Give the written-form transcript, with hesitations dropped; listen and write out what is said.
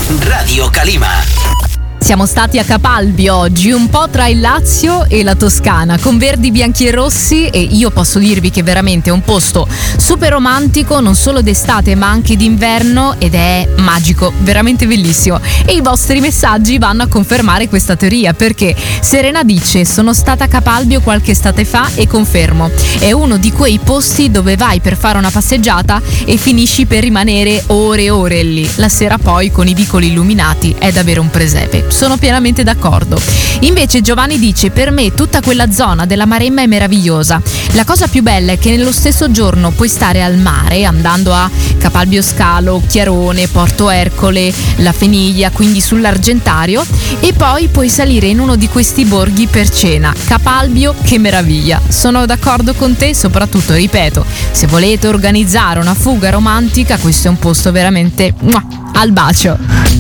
Radio Calima. Siamo stati a Capalbio oggi, un po' tra il Lazio e la Toscana, con verdi, bianchi e rossi, e io posso dirvi che veramente è un posto super romantico, non solo d'estate ma anche d'inverno, ed è magico, veramente bellissimo. E i vostri messaggi vanno a confermare questa teoria, perché Serena dice: sono stata a Capalbio qualche estate fa e confermo, è uno di quei posti dove vai per fare una passeggiata e finisci per rimanere ore e ore lì. La sera poi con i vicoli illuminati è davvero un presepe. Sono pienamente d'accordo. Invece Giovanni dice: per me tutta quella zona della Maremma è meravigliosa. La cosa più bella è che nello stesso giorno puoi stare al mare andando a Capalbio Scalo, Chiarone, Porto Ercole, La Feniglia, quindi sull'Argentario, e poi puoi salire in uno di questi borghi per cena. Capalbio, che meraviglia. Sono d'accordo con te, soprattutto, ripeto, se volete organizzare una fuga romantica, questo è un posto veramente al bacio.